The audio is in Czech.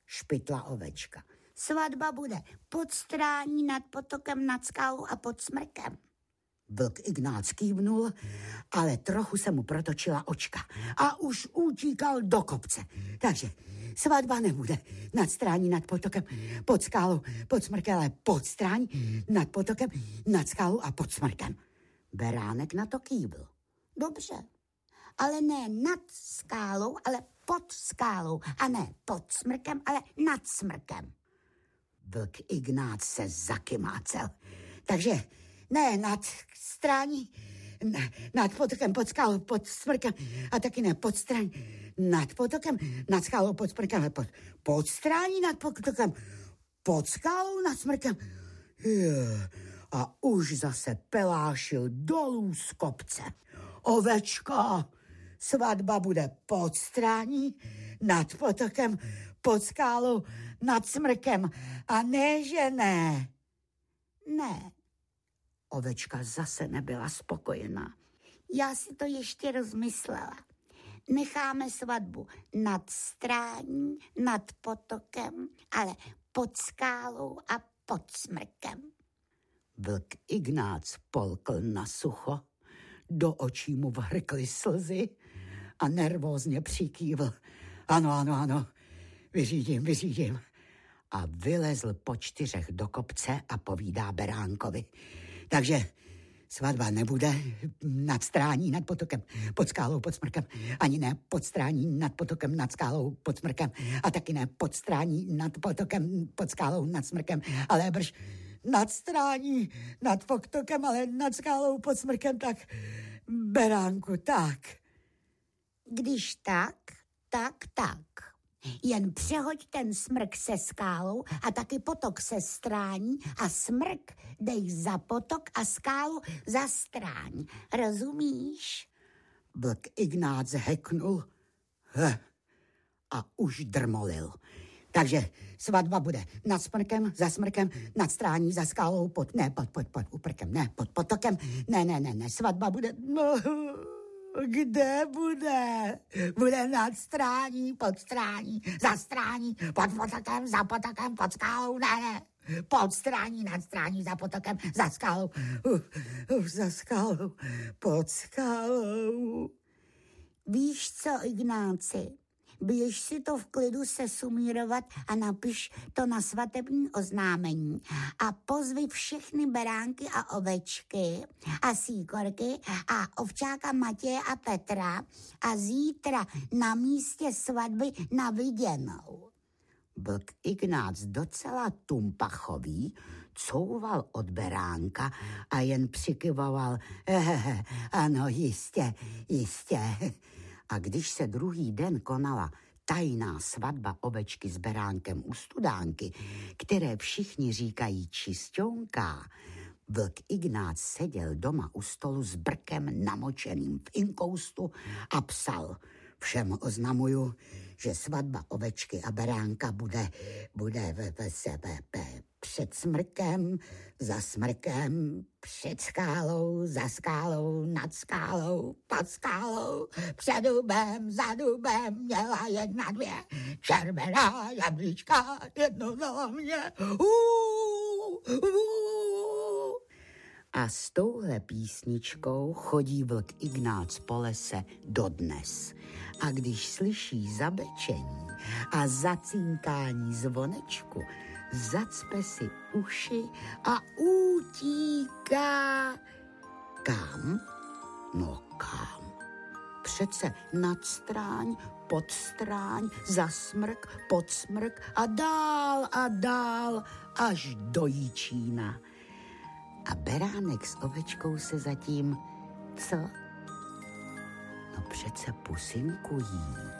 špitla ovečka. Svatba bude pod strání, nad potokem, nad skálou a pod smrkem. Vlk Ignác kývnul, ale trochu se mu protočila očka a už utíkal do kopce. Takže svatba nebude nad strání, nad potokem, pod skálou, pod smrkem, ale pod strání, nad potokem, nad skálou a pod smrkem. Beránek na to kývl. Dobře, ale ne nad skálou, ale pod skálou a ne pod smrkem, ale nad smrkem. Vlk Ignác se zakymácel. Takže ne nad strání, nad potokem, pod skálou, pod smrkem a taky ne pod strání, nad potokem, nad skálou, pod smrkem, ale pod strání, nad potokem, pod skálou, nad smrkem. A už zase pelášil dolů z kopce. Ovečko, svatba bude pod strání, nad potokem, pod skálou, nad smrkem. A ne, že ne. Ne. Ovečka zase nebyla spokojená. Já si to ještě rozmyslela. Necháme svatbu nad strání, nad potokem, ale pod skálou a pod smrkem. Vlk Ignác polkl na sucho, do očí mu vhrkly slzy a nervózně přikývl. Ano, vyřídím. A vylezl po 4 do kopce a povídá beránkovi. Takže svatba nebude nad strání, nad potokem, pod skálou, pod smrkem, ani ne pod strání, nad potokem, nad skálou, pod smrkem, a taky ne pod strání, nad potokem, pod skálou, nad smrkem, ale brž nad strání, nad potokem, ale nad skálou, pod smrkem, tak beránku, tak. Když tak. Jen přehoď ten smrk se skálou a taky potok se strání a smrk dej za potok a skálu za stráň. Rozumíš? Vlk Ignác heknul a už drmolil. Takže svatba bude nad smrkem, za smrkem, nad strání, za skálou, pod úprkem, ne, pod potokem, ne, svatba bude... Kde bude? Bude nad strání, pod strání, za strání, pod potokem, za potokem, pod skálou, ne. Pod strání, nad strání, za potokem, za skálou, za skálou, pod skálou. Víš co, Ignáci? Běž si to v klidu sesumírovat a napiš to na svatební oznámení a pozvi všechny beránky a ovečky a síkorky a ovčáka Matěje a Petra a zítra na místě svatby na viděnou. Vlk Ignác docela tumpachový couval od beránka a jen přikyvoval ano, jistě. A když se druhý den konala tajná svatba ovečky s beránkem u studánky, které všichni říkají čisťonka, vlk Ignác seděl doma u stolu s brkem namočeným v inkoustu a psal: Všem oznamuju, že svatba ovečky a beránka bude před smrkem, za smrkem, před skálou, za skálou, nad skálou, pod skálou, před dubem, za dubem, měla 1, 2 červená jablíčka, jedno dala mě. A s touhle písničkou chodí vlk Ignác po lese dodnes. A když slyší zabečení a zacínkání zvonečku, zacpe si uši a utíká. Kam? No kam? Přece nad stráň, pod stráň, za smrk, pod smrk a dál, až do Jičína. A beránek s ovečkou se zatím, co? No přece pusinkují.